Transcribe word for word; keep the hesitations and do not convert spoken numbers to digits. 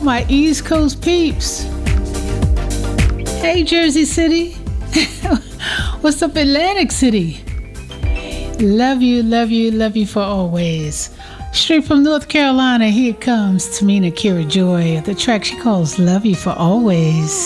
my East Coast peeps. Hey, Jersey City. What's up, Atlantic City? Love you, love you, love you for always. Straight from North Carolina, here comes Tamina Kira Joy, the track she calls Love You for Always.